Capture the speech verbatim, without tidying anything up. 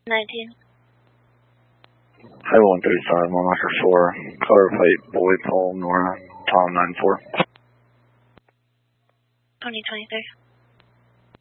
nineteen. Highway one thirty-five, one Oscar four, color plate, Boy Paul, Nora, Tom nine four. twenty twenty-three.